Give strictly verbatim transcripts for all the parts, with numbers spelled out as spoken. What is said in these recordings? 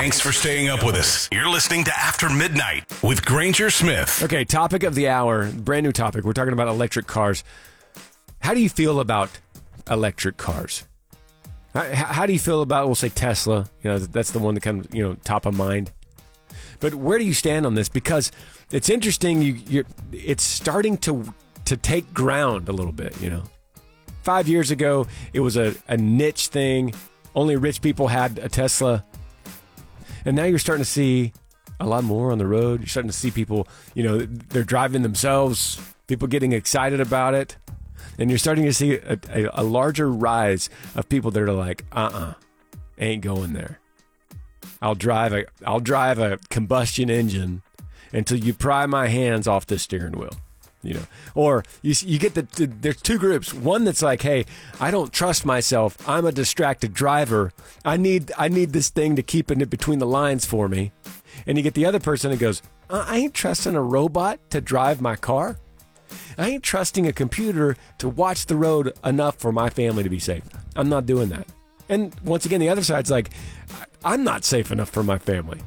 Thanks for staying up with us. You're listening to After Midnight with Granger Smith. Okay, topic of the hour, brand new topic. We're talking about electric cars. How do you feel about electric cars? How, how do you feel about, we'll say Tesla? You know, that's the one that comes, you know, top of mind. But where do you stand on this? Because it's interesting. You, you're, it's starting to to take ground a little bit. You know, five years ago it was a, a niche thing. Only rich people had a Tesla, and now you're starting to see a lot more on the road. You're starting to see people. You know, they're driving themselves. People getting excited about it, and you're starting to see a, a, a larger rise of people that are like, uh-uh, ain't going there. I'll drive a I'll drive a combustion engine until you pry my hands off the steering wheel, you know. Or you you get the, the there's two groups. One that's like, hey, I don't trust myself. I'm a distracted driver. I need I need this thing to keep it between the lines for me. And you get the other person that goes, I ain't trusting a robot to drive my car. I ain't trusting a computer to watch the road enough for my family to be safe. I'm not doing that. And once again, the other side's like, I'm not safe enough for my family.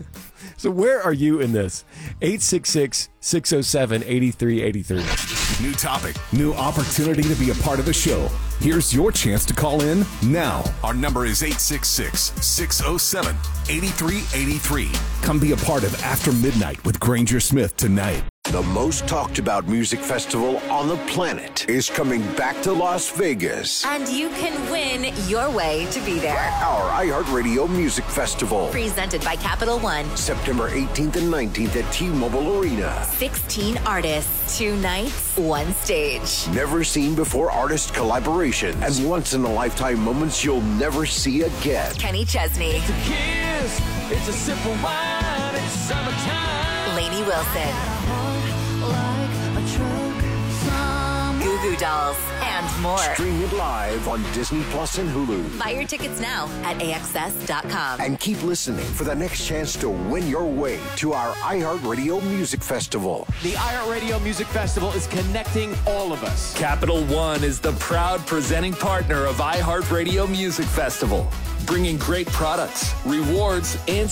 So where are you in this? eight six six, six oh seven, eight three eight three. New topic. New opportunity to be a part of the show. Here's your chance to call in now. Our number is eight six six, six oh seven, eight three eight three. Come be a part of After Midnight with Granger Smith tonight. The most talked about music festival on the planet is coming back to Las Vegas. And you can win your way to be there. Our iHeartRadio Music Festival. Presented by Capital One. September eighteenth and nineteenth at T-Mobile Arena. sixteen artists, two nights, one stage. Never seen before artist collaborations and once-in-a-lifetime moments you'll never see again. Kenny Chesney. It's a kiss, it's a sip of wine, it's summertime. Lainey Wilson. Goo Goo Dolls, and more. Stream it live on Disney Plus and Hulu. Buy your tickets now at A X S dot com. And keep listening for the next chance to win your way to our iHeartRadio Music Festival. The iHeartRadio Music Festival is connecting all of us. Capital One is the proud presenting partner of iHeartRadio Music Festival, bringing great products, rewards, and